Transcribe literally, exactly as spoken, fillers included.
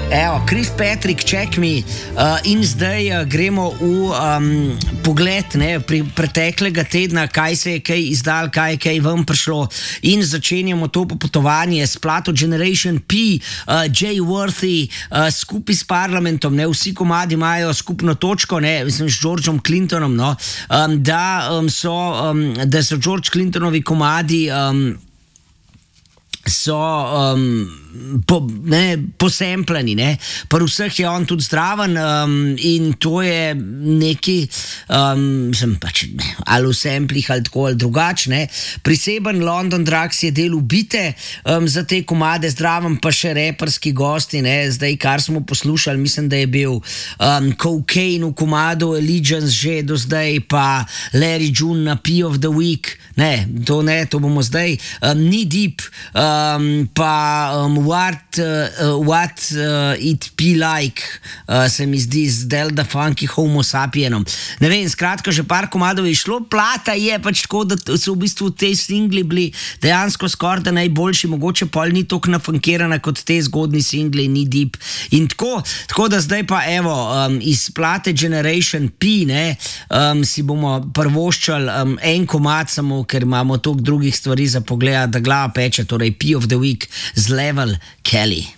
Evo, Chris Patrick, Check Me, uh, in zdaj uh, gremo v um, pogled ne, pri preteklega tedna, kaj se je kaj izdal, kaj je kaj ven prišlo, in začenjamo to popotovanje s Plato Generation P, uh, Jay Worthy, uh, skupaj s Parlamentom, ne, vsi komadi imajo skupno točko, ne, mislim, s Georgeom Clintonom, no, um, da, um, so, um, da so George Clintonovi komadi um, so um, po, ne, posempljani, ne, pa vseh je on tudi zdraven, um, in to je neki um, sem pač ne, ali v samplih ali tako ali drugačne. Priseben London Drugs je del ubite, um, za te komade zdraven, pa še reperski gosti, ne, zdaj kar smo poslušali, mislim, da je bil um, Cocaine v komadu Allegiance že do zdaj, pa Larry June na P of the Week, ne, to ne, to bomo zdaj, um, Knee Deep, um, pa um, What, uh, what uh, It Be Like, uh, se mi zdi z Delta Funky Homo Sapienom. Ne vem, skratka, že par komadov je šlo, plata je pač tako, da so v bistvu te singli bili dejansko skoraj da najboljši, mogoče pol ni toliko nafunkirana kot te zgodni singli, ni deep. In tako, tako da zdaj pa evo, um, iz plate Generation P, ne, um, si bomo prvoščali um, en komad samo, ker imamo toliko drugih stvari za pogleda, da glava peče, torej P of the Week z Level Kelly.